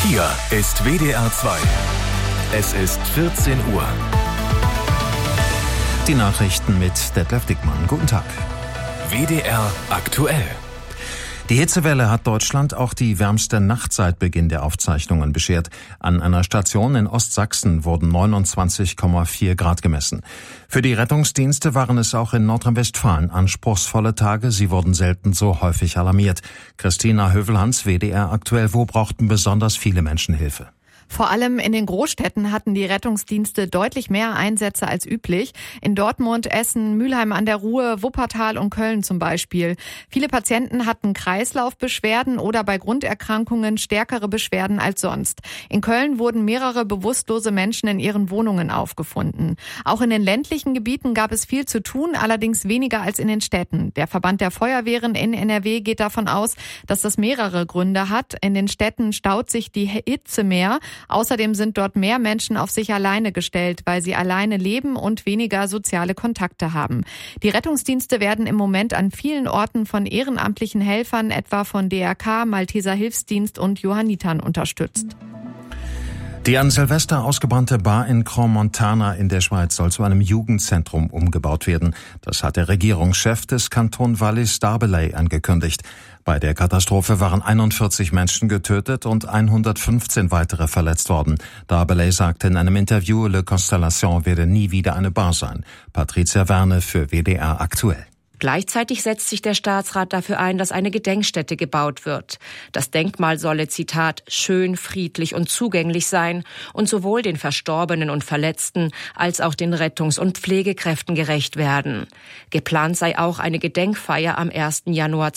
Hier ist WDR 2. Es ist 14 Uhr. Die Nachrichten mit Detlef Dickmann. Guten Tag. WDR aktuell. Die Hitzewelle hat Deutschland auch die wärmste Nacht seit Beginn der Aufzeichnungen beschert. An einer Station in Ostsachsen wurden 29,4 Grad gemessen. Für die Rettungsdienste waren es auch in Nordrhein-Westfalen anspruchsvolle Tage. Sie wurden selten so häufig alarmiert. Christina Hövelhans, WDR aktuell. Wo brauchten besonders viele Menschen Hilfe? Vor allem in den Großstädten hatten die Rettungsdienste deutlich mehr Einsätze als üblich. In Dortmund, Essen, Mülheim an der Ruhr, Wuppertal und Köln zum Beispiel. Viele Patienten hatten Kreislaufbeschwerden oder bei Grunderkrankungen stärkere Beschwerden als sonst. In Köln wurden mehrere bewusstlose Menschen in ihren Wohnungen aufgefunden. Auch in den ländlichen Gebieten gab es viel zu tun, allerdings weniger als in den Städten. Der Verband der Feuerwehren in NRW geht davon aus, dass das mehrere Gründe hat. In den Städten staut sich die Hitze mehr. Außerdem sind dort mehr Menschen auf sich alleine gestellt, weil sie alleine leben und weniger soziale Kontakte haben. Die Rettungsdienste werden im Moment an vielen Orten von ehrenamtlichen Helfern, etwa von DRK, Malteser Hilfsdienst und Johannitern unterstützt. Die an Silvester ausgebrannte Bar in Crans-Montana in der Schweiz soll zu einem Jugendzentrum umgebaut werden. Das hat der Regierungschef des Kantons Wallis-Darbellay angekündigt. Bei der Katastrophe waren 41 Menschen getötet und 115 weitere verletzt worden. Darbellay sagte in einem Interview, Le Constellation werde nie wieder eine Bar sein. Patricia Werne für WDR aktuell. Gleichzeitig setzt sich der Staatsrat dafür ein, dass eine Gedenkstätte gebaut wird. Das Denkmal solle, Zitat, schön, friedlich und zugänglich sein und sowohl den Verstorbenen und Verletzten als auch den Rettungs- und Pflegekräften gerecht werden. Geplant sei auch eine Gedenkfeier am 1. Januar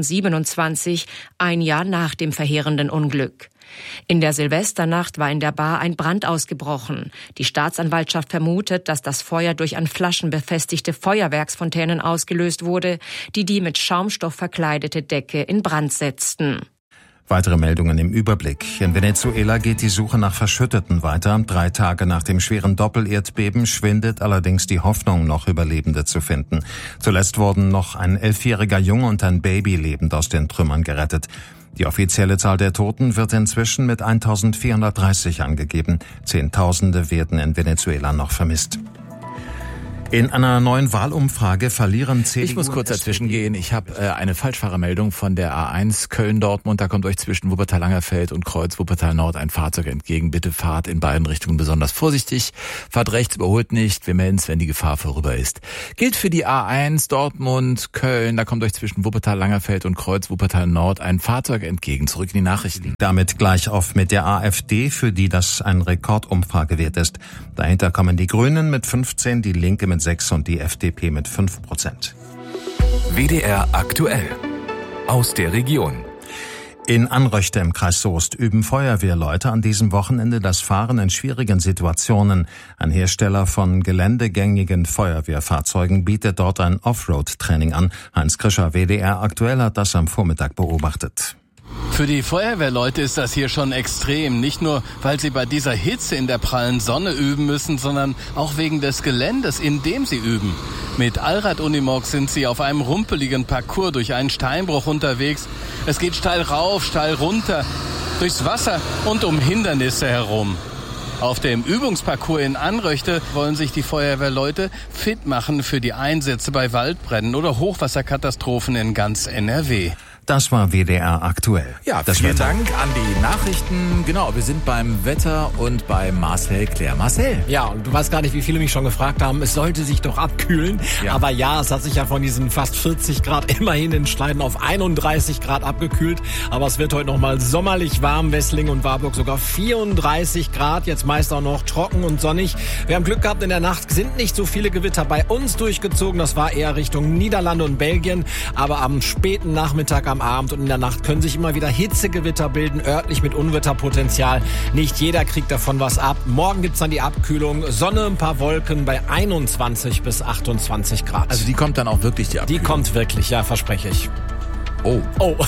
2027, ein Jahr nach dem verheerenden Unglück. In der Silvesternacht war in der Bar ein Brand ausgebrochen. Die Staatsanwaltschaft vermutet, dass das Feuer durch an Flaschen befestigte Feuerwerksfontänen ausgelöst wurde, die mit Schaumstoff verkleidete Decke in Brand setzten. Weitere Meldungen im Überblick. In Venezuela geht die Suche nach Verschütteten weiter. 3 Tage nach dem schweren Doppelerdbeben schwindet allerdings die Hoffnung, noch Überlebende zu finden. Zuletzt wurden noch ein 11-jähriger Junge und ein Baby lebend aus den Trümmern gerettet. Die offizielle Zahl der Toten wird inzwischen mit 1430 angegeben. Zehntausende werden in Venezuela noch vermisst. In einer neuen Wahlumfrage verlieren CDU... Ich muss kurz dazwischen gehen. Ich habe eine Falschfahrermeldung von der A1 Köln-Dortmund. Da kommt euch zwischen Wuppertal-Langerfeld und Kreuz Wuppertal-Nord ein Fahrzeug entgegen. Bitte fahrt in beiden Richtungen besonders vorsichtig. Fahrt rechts, überholt nicht. Wir melden es, wenn die Gefahr vorüber ist. Gilt für die A1 Dortmund-Köln. Da kommt euch zwischen Wuppertal-Langerfeld und Kreuz Wuppertal-Nord ein Fahrzeug entgegen. Zurück in die Nachrichten. Damit gleich auf mit der AfD, für die das ein Rekordumfragewert ist. Dahinter kommen die Grünen mit 15, die Linke mit 6 und die FDP mit 5%. WDR aktuell. Aus der Region. In Anröchte im Kreis Soest üben Feuerwehrleute an diesem Wochenende das Fahren in schwierigen Situationen. Ein Hersteller von geländegängigen Feuerwehrfahrzeugen bietet dort ein Offroad-Training an. Heinz Krischer, WDR aktuell, hat das am Vormittag beobachtet. Für die Feuerwehrleute ist das hier schon extrem. Nicht nur, weil sie bei dieser Hitze in der prallen Sonne üben müssen, sondern auch wegen des Geländes, in dem sie üben. Mit Allrad-Unimog sind sie auf einem rumpeligen Parcours durch einen Steinbruch unterwegs. Es geht steil rauf, steil runter, durchs Wasser und um Hindernisse herum. Auf dem Übungsparcours in Anröchte wollen sich die Feuerwehrleute fit machen für die Einsätze bei Waldbränden oder Hochwasserkatastrophen in ganz NRW. Das war WDR aktuell. Ja, vielen Dank an die Nachrichten. Genau, wir sind beim Wetter und bei Marcel Claire. Marcel. Ja, und du weißt gar nicht, wie viele mich schon gefragt haben, es sollte sich doch abkühlen. Ja. Aber ja, es hat sich ja von diesen fast 40 Grad immerhin in Schneiden auf 31 Grad abgekühlt. Aber es wird heute noch mal sommerlich warm. Wesseling und Warburg sogar 34 Grad. Jetzt meist auch noch trocken und sonnig. Wir haben Glück gehabt, in der Nacht sind nicht so viele Gewitter bei uns durchgezogen. Das war eher Richtung Niederlande und Belgien. Aber am späten Nachmittag, am Abend und in der Nacht können sich immer wieder Hitzegewitter bilden, örtlich mit Unwetterpotenzial. Nicht jeder kriegt davon was ab. Morgen gibt's dann die Abkühlung. Sonne, ein paar Wolken bei 21 bis 28 Grad. Also die kommt dann auch wirklich, die Abkühlung? Die kommt wirklich, ja, verspreche ich. Oh.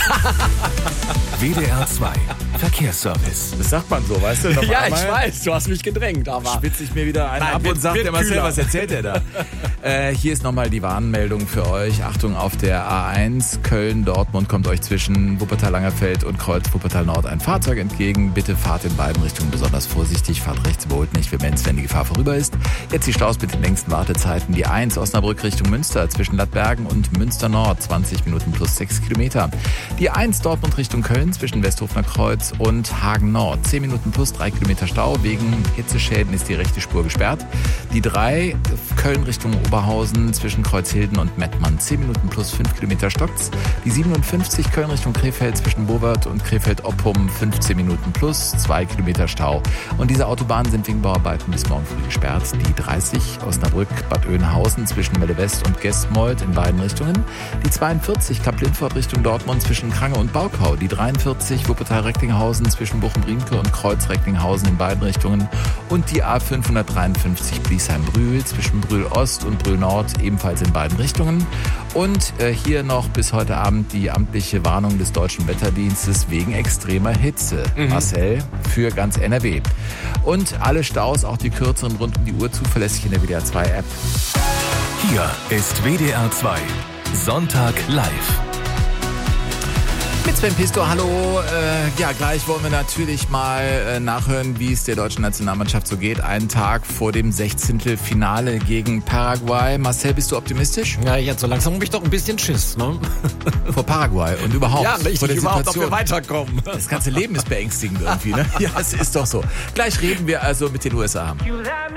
WDR 2 Verkehrsservice. Das sagt man so, weißt du? Noch Ja, einmal ich weiß, du hast mich gedrängt, aber... spitze ich mir wieder einen ab und sagt der Marcel, was erzählt er da? Hier ist nochmal die Warnmeldung für euch. Achtung, auf der A1 Köln-Dortmund kommt euch zwischen Wuppertal-Langerfeld und Kreuz-Wuppertal-Nord ein Fahrzeug entgegen. Bitte fahrt in beiden Richtungen besonders vorsichtig. Fahrt rechts, überholt nicht, wir melden es, wenn die Gefahr vorüber ist. Jetzt die Staus mit den längsten Wartezeiten. Die 1 Osnabrück Richtung Münster zwischen Lattbergen und Münster-Nord, 20 Minuten plus 6 Kilometer. Die 1 Dortmund Richtung Köln zwischen Westhofener Kreuz und Hagen-Nord, 10 Minuten plus 3 Kilometer Stau. Wegen Hitzeschäden ist die rechte Spur gesperrt. Die 3 Köln Richtung Oberhausen zwischen Kreuzhilden und Mettmann, 10 Minuten plus 5 Kilometer stockt's. Die 57 Köln Richtung Krefeld zwischen Bovert und Krefeld-Oppum, 15 Minuten plus 2 Kilometer Stau. Und diese Autobahnen sind wegen Bauarbeiten bis morgen früh gesperrt. Die 30 Osnabrück-Bad Oeynhausen zwischen Melle West und Gestmold in beiden Richtungen. Die 42 Kap-Lindfort Richtung Dortmund zwischen Krange und Baukau. Die 43 Wuppertal-Recklinghausen zwischen Bochum-Brinke und Kreuz-Recklinghausen in beiden Richtungen. Und die A553 Bliesheim-Brühl zwischen Brühl-Ost und Brühl-Nord ebenfalls in beiden Richtungen. Und hier noch bis heute Abend die amtliche Warnung des Deutschen Wetterdienstes wegen extremer Hitze. Marcel, für ganz NRW. Und alle Staus, auch die kürzeren, rund um die Uhr zuverlässig in der WDR 2 App. Hier ist WDR 2 Sonntag live. Mit Sven Pisto, hallo. Ja, gleich wollen wir natürlich mal nachhören, wie es der deutschen Nationalmannschaft so geht. Einen Tag vor dem 16. Finale gegen Paraguay. Marcel, bist du optimistisch? Ja, jetzt so langsam habe ich doch ein bisschen Schiss, ne? Vor Paraguay und überhaupt. Ja, nicht vor der überhaupt, ob Situation. wir weiterkommen. Das ganze Leben ist beängstigend irgendwie, ne? Ja, es ist doch so. Gleich reden wir also mit den USA.